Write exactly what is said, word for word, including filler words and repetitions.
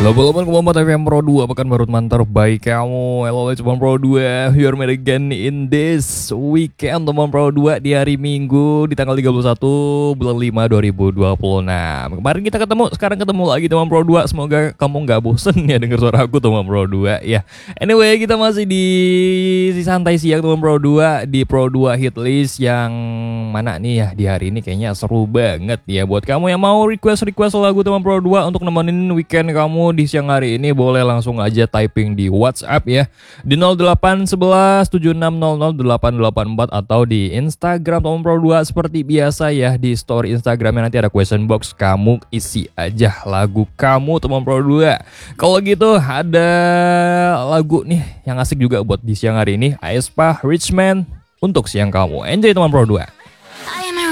Lomba-lomba Kompas F M Pro dua Pekan baru mantap baik kamu. Hello teman Pro dua, we are made again in this weekend teman Pro dua di hari Minggu di tanggal tiga puluh satu bulan lima dua ribu dua puluh enam. Kemarin kita ketemu, sekarang ketemu lagi teman Pro dua. Semoga kamu nggak bosen ya denger suara aku teman Pro dua ya. Anyway, kita masih di si santai siang teman Pro dua di Pro dua hit list yang mana nih ya di hari ini kayaknya seru banget ya. Buat kamu yang mau request-request lagu teman Pro dua untuk nemenin weekend kamu di siang hari ini, boleh langsung aja typing di WhatsApp ya di nol delapan satu satu tujuh enam nol nol delapan delapan empat atau di Instagram Tom Pro dua seperti biasa ya. Di story Instagramnya nanti ada question box, kamu isi aja lagu kamu Tom Pro dua. Kalau gitu ada lagu nih yang asik juga buat di siang hari ini, aespa Rich Man untuk siang kamu. Enjoy Tom Pro dua. I am